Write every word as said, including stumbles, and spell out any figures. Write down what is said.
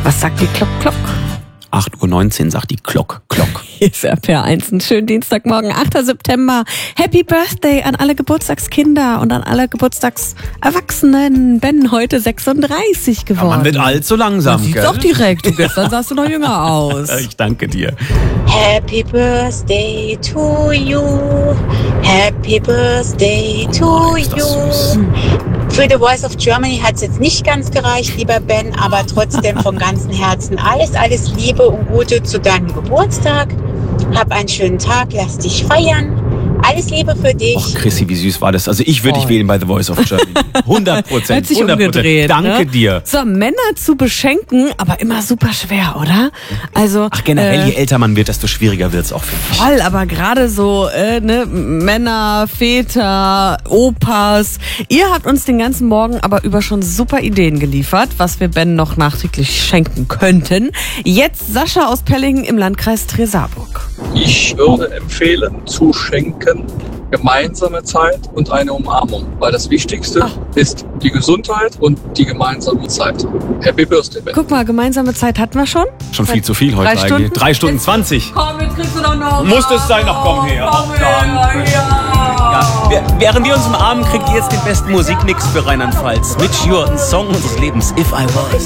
Was sagt die Glock, Glock? acht Uhr neunzehn sagt die Glock, Glock. Hier ist R P R eins, einen schönen Dienstagmorgen, achter September. Happy Birthday an alle Geburtstagskinder und an alle Geburtstagserwachsenen. Ben heute sechsunddreißig geworden. Ja, man wird alt so langsam, Man sieht gell? doch direkt. Du, gestern sahst du noch jünger aus. Ich danke dir. Happy Birthday to you. Happy Birthday to Oh, ist das you. süß. Für The Voice of Germany hat es jetzt nicht ganz gereicht, lieber Ben, aber trotzdem von ganzem Herzen alles, alles Liebe und Gute zu deinem Geburtstag. Hab einen schönen Tag, lass dich feiern. Alles Liebe für dich. Och, Chrissy, wie süß war das? Also ich würde dich Oh. wählen bei The Voice of Germany. hundert Prozent. Hat sich umgedreht. Danke ne? dir. So, Männer zu beschenken, aber immer super schwer, oder? Also, Ach, generell, äh, je älter man wird, desto schwieriger wird es auch für mich. voll, aber gerade so, äh, ne, Männer, Väter, Opas. Ihr habt uns den ganzen Morgen aber über schon super Ideen geliefert, was wir Ben noch nachträglich schenken könnten. Jetzt Sascha aus Pellingen im Landkreis Tresa-Burg. Ich würde empfehlen, zu schenken, gemeinsame Zeit und eine Umarmung. Weil das Wichtigste ist die Gesundheit und die gemeinsame Zeit. Happy Birthday, Ben. Guck mal, gemeinsame Zeit hatten wir schon. Schon viel zu viel heute Drei eigentlich. Stunden? Drei Stunden zwanzig. Komm, jetzt kriegst du doch noch. Muss das sein? Ach, komm her. Komm Ach, danke. her, ja. Ja, wer- während wir uns umarmen, kriegt ihr jetzt den besten Musikmix für Rheinland-Pfalz. Mit Jure, ein Song unseres Lebens, If I Was.